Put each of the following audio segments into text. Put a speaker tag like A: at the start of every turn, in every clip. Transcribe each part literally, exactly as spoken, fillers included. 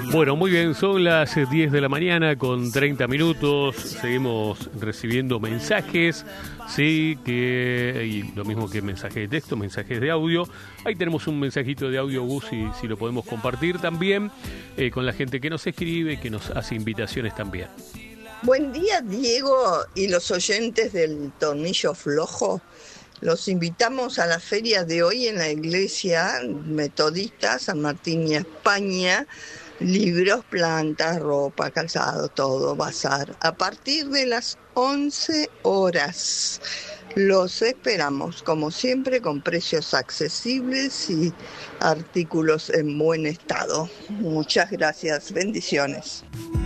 A: Bueno, muy bien, son las diez de la mañana con treinta minutos, seguimos recibiendo mensajes, sí, que y lo mismo que mensajes de texto, mensajes de audio. Ahí tenemos un mensajito de audio, Gus, si, si lo podemos compartir también, eh, con la gente que nos escribe, que nos hace invitaciones también.
B: Buen día, Diego y los oyentes del Tornillo Flojo. Los invitamos a la feria de hoy en la iglesia metodista San Martín y España. Libros, plantas, ropa, calzado, todo, bazar. A partir de las once horas. Los esperamos, como siempre, con precios accesibles y artículos en buen estado. Muchas gracias. Bendiciones.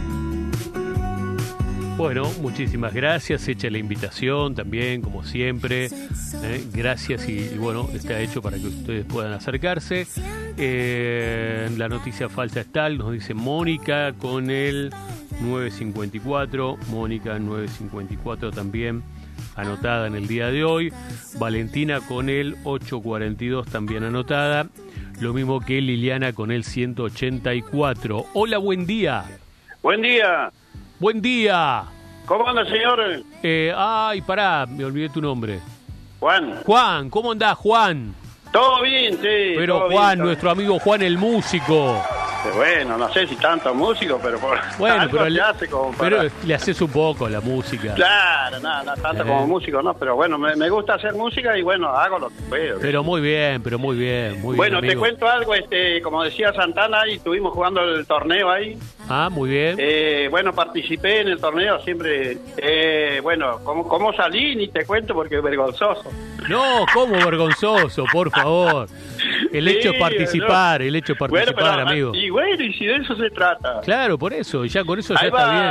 A: Bueno, muchísimas gracias, hecha la invitación también, como siempre, eh, gracias y, y bueno, está hecho para que ustedes puedan acercarse. Eh, la noticia falsa es tal, nos dice Mónica con el nueve cincuenta y cuatro, Mónica nueve cincuenta y cuatro también anotada en el día de hoy, Valentina con el ocho cuarenta y dos también anotada, lo mismo que Liliana con el ciento ochenta y cuatro. Hola, buen día.
C: Buen día.
A: Buen día.
C: ¿Cómo anda, señor?
A: Eh, ay, pará, me olvidé tu nombre.
C: Juan.
A: Juan, ¿cómo andás, Juan?
C: Todo bien, sí.
A: Pero
C: todo
A: Juan,
C: bien,
A: nuestro amigo Juan el músico.
C: Bueno, no sé si tanto músico, pero por
A: Bueno,
C: algo
A: pero,
C: se
A: le,
C: hace como para...
A: pero le haces un poco a la música.
C: Claro, nada, no, no tanto
A: eh.
C: como músico, no, pero bueno, me, me gusta hacer música y bueno, hago lo que puedo.
A: Pero muy bien, pero muy bien, muy
C: bueno,
A: bien,
C: te cuento algo, este, como decía Santana, y estuvimos jugando el torneo ahí.
A: Ah, muy bien.
C: Eh, bueno, participé en el torneo, siempre, eh, bueno, ¿cómo, ¿cómo salí? Ni te cuento porque es vergonzoso.
A: No, ¿cómo vergonzoso? Por favor. El
C: Sí,
A: hecho es participar,
C: no.
A: el hecho es participar,
C: Bueno, pero,
A: amigo.
C: Y bueno, y si de eso se trata.
A: Claro, por eso, ya con eso ya
C: Ahí
A: está
C: va.
A: bien.